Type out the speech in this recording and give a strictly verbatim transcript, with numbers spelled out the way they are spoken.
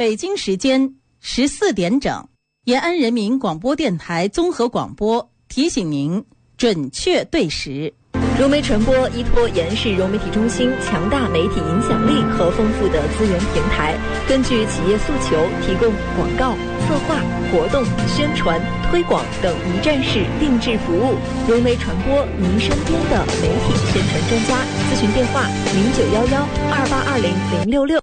北京时间十四点整，延安人民广播电台综合广播提醒您准确对时。 融媒传播依托延安市融媒体中心强大媒体影响力和丰富的资源平台，根据企业诉求，提供广告、策划、活动、宣传、推广等一站式定制服务。融媒传播，您身边的媒体宣传专家。咨询电话：零九幺幺二八二零零六六。